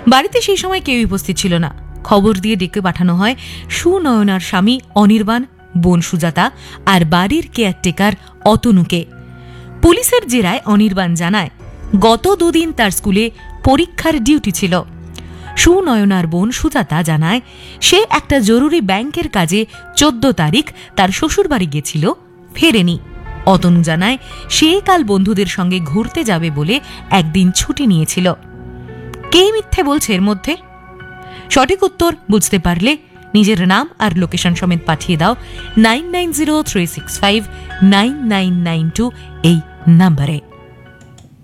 বাড়িতে সেই সময় কেউই উপস্থিত ছিল না। খবর দিয়ে ডেকে পাঠানো হয় সুনয়নার স্বামী অনির্বাণ, বোন সুজাতা আর বাড়ির কেয়ারটেকার অতনুকে। পুলিশের জেরায় অনির্বাণ জানায়, গত দুদিন তার স্কুলে পরীক্ষার ডিউটি ছিল। সুনয়নার বোন সুজাতা জানায়, সে একটা জরুরি ব্যাংকের কাজে 14 তারিখ তার শ্বশুরবাড়ি গেছিল, ফেরেনি। অতনু জানায়, সে কাল বন্ধুদের সঙ্গে ঘুরতে যাবে বলে একদিন ছুটি নিয়েছিল। কে মিথ্যে বলছে এর মধ্যে? সঠিক উত্তর বুঝতে পারলে নিজের নাম আর লোকেশন সমেত পাঠিয়ে দাও 9903659992 এই নাম্বারে।